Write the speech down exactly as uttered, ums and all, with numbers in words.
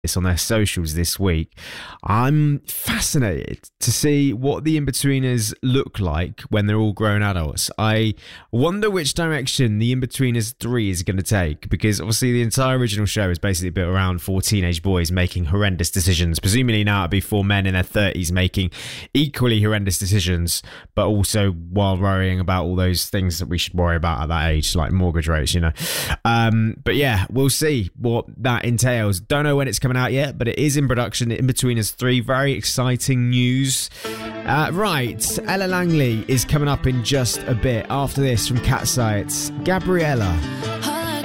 this on their socials this week. I'm fascinated to see what the In-Betweeners look like when they're all grown adults. I wonder which direction the In-Betweeners three is going to take, because obviously the entire original show is basically built around four teenage boys making horrendous decisions. Presumably now it'll be four men in their thirties making equally horrendous decisions, but also while worrying about all those things that we should worry about at that age, like mortgage rates, you know. Um, but yeah, we'll see what that entails. Don't know when it's coming out yet, but it is in production. In-Betweeners three, very exciting news. Uh, right, Ella Langley is coming up in just a bit. After this, from Cat's Eye, it's Gabriella.